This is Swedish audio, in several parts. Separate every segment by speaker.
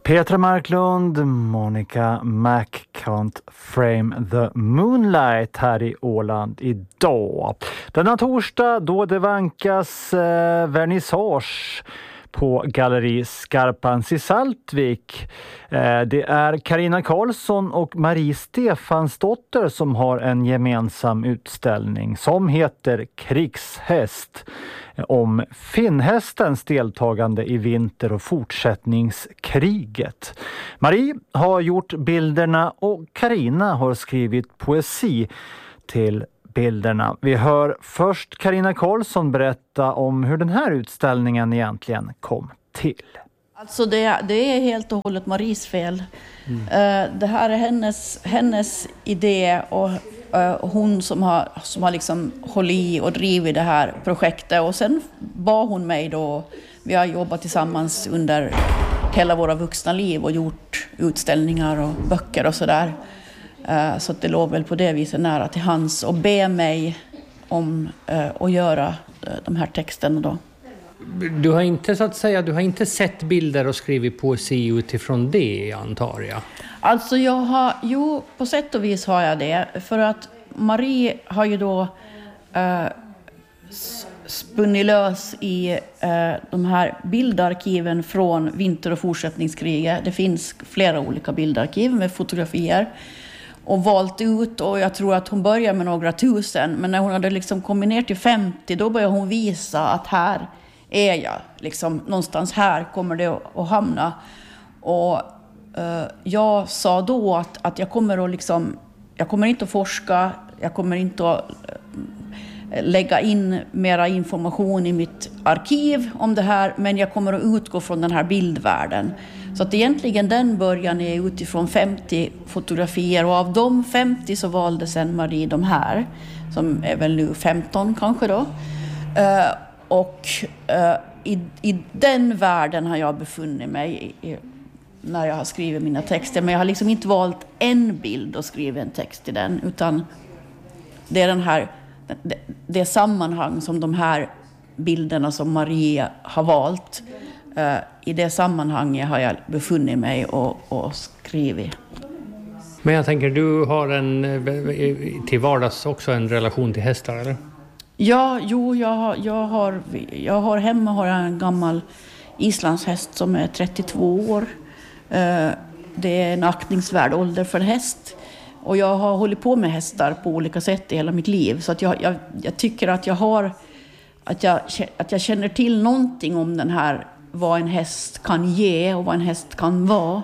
Speaker 1: Petra Marklund, Monica McCount, Frame the Moonlight här i Åland idag. Denna torsdag då det vankas vernissage på Galleri Skarpans i Saltvik. Det är Carina Karlsson och Marie Stefansdotter som har en gemensam utställning som heter Krigshäst, om finnhästens deltagande i vinter- och fortsättningskriget. Marie har gjort bilderna och Carina har skrivit poesi till bilderna. Vi hör först Carina Karlsson berätta om hur den här utställningen egentligen kom till.
Speaker 2: Alltså det är helt och hållet Maries fel. Det här är hennes idé och hon som har liksom hållit i och drivit det här projektet. Och sen bad hon mig då, vi har jobbat tillsammans under hela våra vuxna liv och gjort utställningar och böcker och sådär. Så att det låg väl på det viset nära till hands och be mig om att göra de här texterna då.
Speaker 3: Du har inte så att säga, du har inte sett bilder och skrivit poesi utifrån det, antar jag?
Speaker 2: Alltså på sätt och vis har jag det. För att Marie har ju då spunnit lös i de här bildarkiven från vinter- och fortsättningskriget. Det finns flera olika bildarkiv med fotografier. Och valt ut, och jag tror att hon började med några tusen. Men när hon hade liksom kommit ner till 50, då började hon visa att här är jag. Liksom, någonstans här kommer det att hamna. Och jag sa då att jag kommer att jag kommer inte att forska, jag kommer inte att lägga in mera information i mitt arkiv om det här, men jag kommer att utgå från den här bildvärlden. Så att egentligen den början är utifrån 50 fotografier, och av de 50 så valde sen Marie de här, som är väl nu 15 kanske då. I den världen har jag befunnit mig när jag har skrivit mina texter, men jag har liksom inte valt en bild och skrivit en text i den, utan det är det sammanhang som de här bilderna som Maria har valt, i det sammanhanget har jag befunnit mig och skrivit.
Speaker 3: Men jag tänker, du har till vardags också en relation till hästar, eller?
Speaker 2: Ja, jag har hemma en gammal islandshäst som är 32 år. Det är en aktningsvärd ålder för en häst. Och jag har hållit på med hästar på olika sätt i hela mitt liv. Så att jag tycker att jag känner till någonting om den här, vad en häst kan ge och vad en häst kan vara.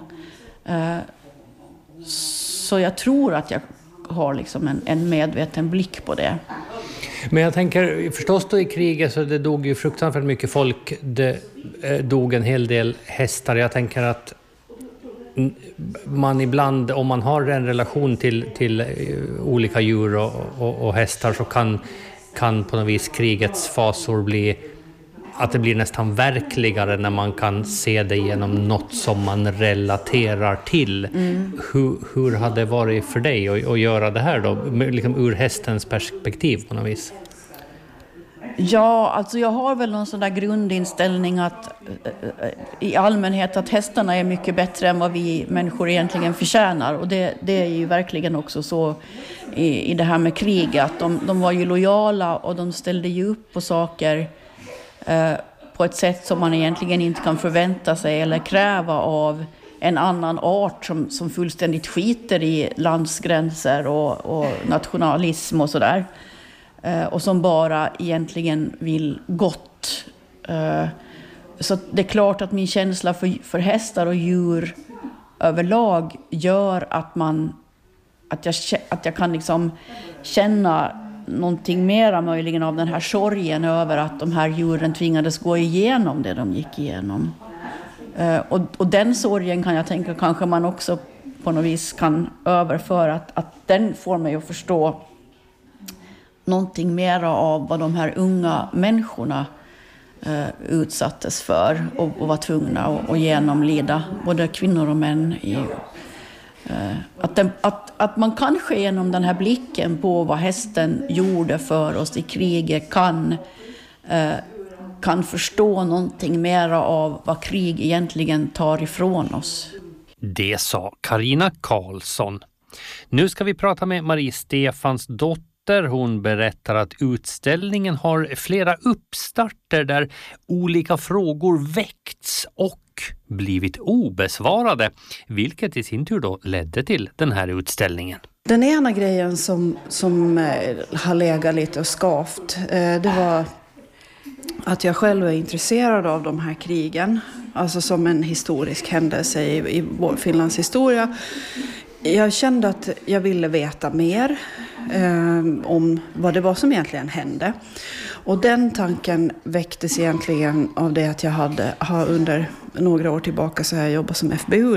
Speaker 2: Så jag tror att jag har liksom en medveten blick på det.
Speaker 3: Men jag tänker, förstås då i kriget så det dog ju fruktansvärt mycket folk. Det dog en hel del hästar. Jag tänker att man ibland, om man har en relation till olika djur och hästar, så kan på något vis krigets fasor bli att det blir nästan verkligare när man kan se det genom något som man relaterar till. Hur hade det varit för dig att göra det här då, liksom ur hästens perspektiv på något vis?
Speaker 2: Ja, alltså jag har väl någon sån där grundinställning att i allmänhet att hästarna är mycket bättre än vad vi människor egentligen förtjänar. Och det är ju verkligen också så i det här med krig, att de var ju lojala och de ställde ju upp på saker på ett sätt som man egentligen inte kan förvänta sig eller kräva av en annan art som fullständigt skiter i landsgränser och nationalism och sådär. Och som bara egentligen vill gott. Så det är klart att min känsla för hästar och djur överlag gör att jag kan liksom känna någonting mera möjligen av den här sorgen över att de här djuren tvingades gå igenom det de gick igenom. Och den sorgen kan jag tänka kanske man också på något vis kan överföra, att den får mig att förstå någonting mera av vad de här unga människorna utsattes för och var tvungna att genomlida, både kvinnor och män. Att man kanske genom den här blicken på vad hästen gjorde för oss i kriget kan förstå någonting mera av vad krig egentligen tar ifrån oss.
Speaker 3: Det sa Carina Karlsson. Nu ska vi prata med Marie Stefans dotter. Hon berättar att utställningen har flera uppstarter där olika frågor väckts och blivit obesvarade, vilket i sin tur då ledde till den här utställningen.
Speaker 4: Den ena grejen som har legat lite och skavt, det var att jag själv är intresserad av de här krigen, alltså som en historisk händelse i vår Finlands historia. Jag kände att jag ville veta mer om vad det var som egentligen hände. Och den tanken väcktes egentligen av det att jag har under några år tillbaka så har jag jobbat som FBU